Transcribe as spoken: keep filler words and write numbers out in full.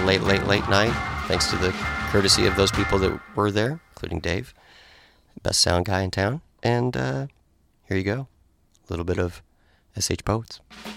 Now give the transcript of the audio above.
late, late, late night, thanks to the courtesy of those people that were there, including Dave, best sound guy in town. And uh, here you go, a little bit of S H Poets.